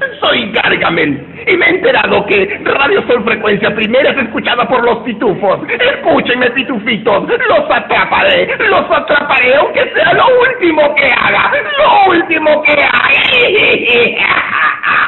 Soy Gargamel y me he enterado que Radio Sol Frecuencia Primera es escuchada por los pitufos. Escúchenme, pitufitos, los atraparé aunque sea lo último que haga, lo último que haga.